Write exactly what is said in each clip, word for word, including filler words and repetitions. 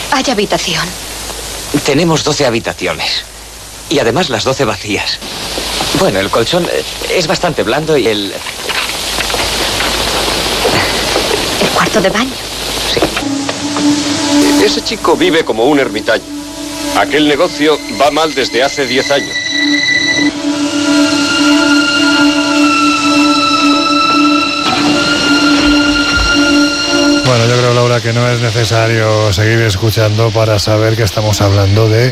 Hay habitación. Tenemos doce habitaciones. Y además las doce vacías. Bueno, el colchón es bastante blando y el... ¿El cuarto de baño? Sí. Ese chico vive como un ermitaño. Aquel negocio va mal desde hace diez años. Bueno, yo creo, Laura, que no es necesario seguir escuchando para saber que estamos hablando de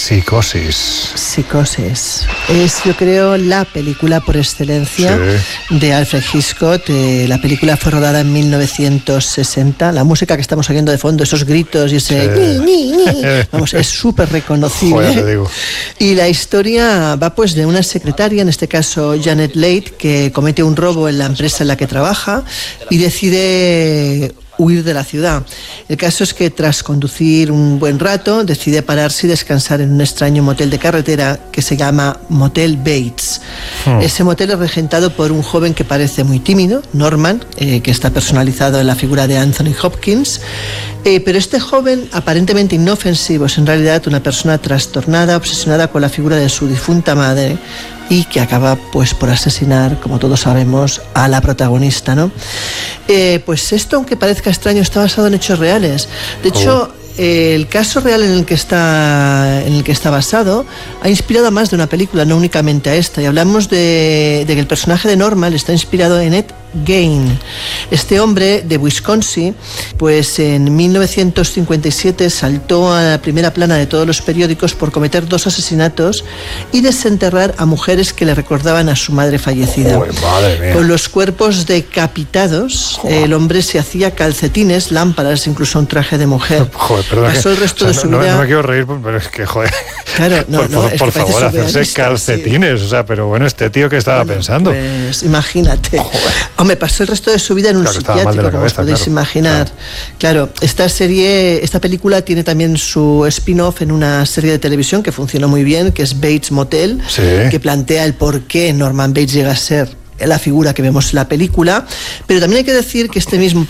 Psicosis. Psicosis. Es, yo creo, la película por excelencia sí. de Alfred Hitchcock. Eh, la película fue rodada en mil novecientos sesenta. La música que estamos oyendo de fondo, esos gritos y ese... Sí. Ni, ni, ni, vamos, es súper reconocible. Joder, te digo. Y la historia va pues de una secretaria, en este caso Janet Leigh, que comete un robo en la empresa en la que trabaja y decide huir de la ciudad. El caso es que tras conducir un buen rato decide pararse y descansar en un extraño motel de carretera que se llama Motel Bates. Hmm. Ese motel es regentado por un joven que parece muy tímido, Norman, eh, que está personalizado en la figura de Anthony Hopkins, eh, pero este joven aparentemente inofensivo es en realidad una persona trastornada, obsesionada con la figura de su difunta madre y que acaba pues por asesinar, como todos sabemos, a la protagonista, ¿no? Eh, pues esto, aunque parezca extraño, está basado en hechos reales. De hecho, oh. eh, el caso real en el que está en el que está basado ha inspirado a más de una película, no únicamente a esta. Y hablamos de, de que el personaje de Norman está inspirado en Ed Gein. Este hombre de Wisconsin, pues en mil novecientos cincuenta y siete saltó a la primera plana de todos los periódicos por cometer dos asesinatos y desenterrar a mujeres que le recordaban a su madre fallecida. Uy, madre mía. Con los cuerpos decapitados, Joder. el hombre se hacía calcetines, lámparas, incluso un traje de mujer. Joder, Pasó que, el resto o sea, de su no, vida... No me quiero reír, pero es que, joder... Claro, no, por, no, por, es por que favor, hacerse esto, calcetines, sí. o sea, pero bueno, este tío que estaba bueno, pensando. Pues imagínate. Joder. O me pasó el resto de su vida en un claro, psiquiátrico, como cabeza, os podéis claro, imaginar. Claro. claro, esta serie, esta película tiene también su spin-off en una serie de televisión que funcionó muy bien, que es Bates Motel, sí. que plantea el por qué Norman Bates llega a ser la figura que vemos en la película. Pero también hay que decir que este mismo